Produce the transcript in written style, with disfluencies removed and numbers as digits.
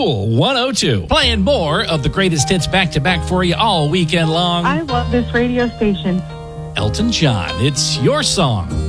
Cool 102. Playing more of the greatest hits back-to-back for you all weekend long. I love this radio station. Elton John, it's your song.